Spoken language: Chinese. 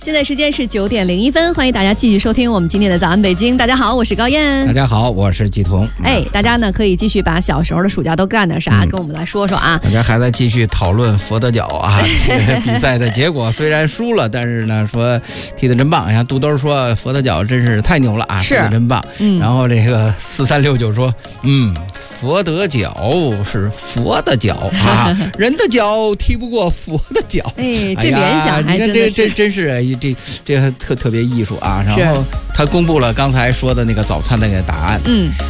现在时间是9点01分，欢迎大家继续收听我们今天的早安北京。大家好，我是高燕。 大家好，我是季彤。 大家呢可以继续把小时候的暑假都干点啥，跟我们来说说啊。 大家还在继续讨论佛得角啊，比赛的结果虽然输了，但是呢说踢得真棒。像杜兜说佛得角真是太牛了啊，踢得真棒。然后这个4369说，佛得角是佛的脚啊，人的脚踢不过佛的脚。 这联想还真的是， 真是这特别艺术啊。然后他公布了刚才说的那个早餐的那个答案。